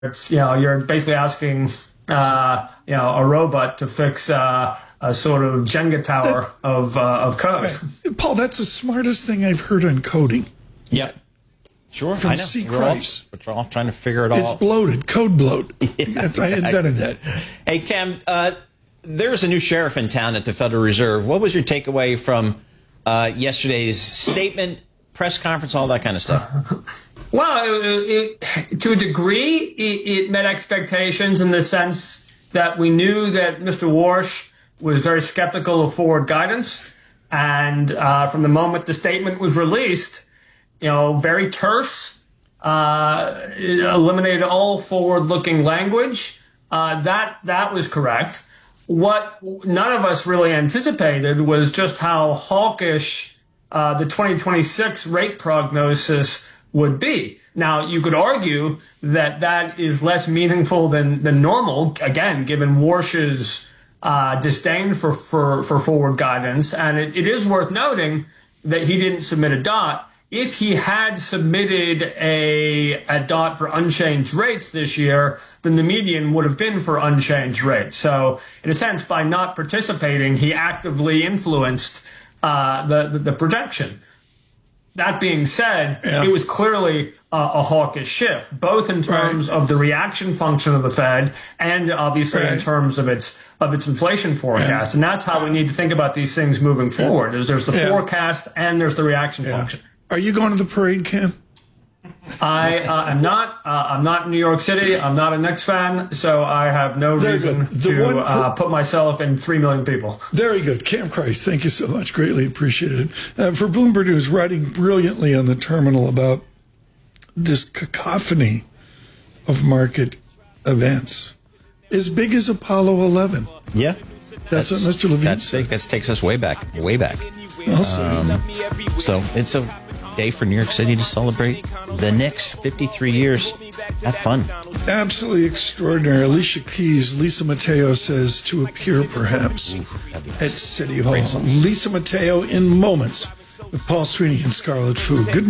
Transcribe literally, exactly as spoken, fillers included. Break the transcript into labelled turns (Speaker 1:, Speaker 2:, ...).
Speaker 1: It's, you know, you're basically asking, uh, you know, a robot to fix uh, a sort of Jenga tower that, of uh, of code.
Speaker 2: Right. Paul, that's the smartest thing I've heard on coding.
Speaker 3: Yep. Sure.
Speaker 2: From
Speaker 3: I know.
Speaker 2: C.
Speaker 3: We're all,
Speaker 2: Christ.
Speaker 3: we're all trying to figure it all out.
Speaker 2: It's bloated. Code bloat.
Speaker 3: Yeah,
Speaker 2: that's,
Speaker 3: exactly.
Speaker 2: I invented that.
Speaker 3: Hey, Cam, uh, there's a new sheriff in town at the Federal Reserve. What was your takeaway from uh, yesterday's statement, press conference, all that kind of stuff?
Speaker 1: Well, it, it, to a degree, it, it met expectations in the sense that we knew that Mister Warsh was very skeptical of forward guidance. And uh, from the moment the statement was released, you know, very terse, uh, eliminated all forward-looking language. Uh, that that was correct. What none of us really anticipated was just how hawkish uh, the twenty twenty-six rate prognosis would be. Now, you could argue that that is less meaningful than, than normal, again, given Warsh's uh, disdain for, for, for forward guidance. And it, it is worth noting that he didn't submit a dot. If he had submitted a, a dot for unchanged rates this year, then the median would have been for unchanged rates. So, in a sense, by not participating, he actively influenced uh, the, the, the projection. That being said, yeah. It was clearly uh, a hawkish shift, both in terms right. of the reaction function of the Fed and obviously right. in terms of its of its inflation forecast. Yeah. And that's how we need to think about these things moving forward. Is there's the yeah. forecast and there's the reaction yeah. function.
Speaker 2: Are you going to the parade, Cam?
Speaker 1: I uh, am not. Uh, I'm not in New York City. I'm not a Knicks fan, so I have no Very reason to uh, put myself in three million people.
Speaker 2: Very good. Cam Christ, thank you so much. Greatly appreciated. Uh, for Bloomberg News, writing brilliantly on the terminal about this cacophony of market events. As big as Apollo eleven.
Speaker 3: Yeah.
Speaker 2: That's, that's what Mister Levine
Speaker 3: that's
Speaker 2: said.
Speaker 3: Big. That takes us way back, way back.
Speaker 2: Awesome.
Speaker 3: Um, so it's a day for New York City to celebrate the Knicks, fifty-three years. Have fun.
Speaker 2: Absolutely extraordinary. Alicia Keys, Lisa Mateo says to appear perhaps at City Hall. Lisa Mateo in moments with Paul Sweeney and Scarlet Fu. Good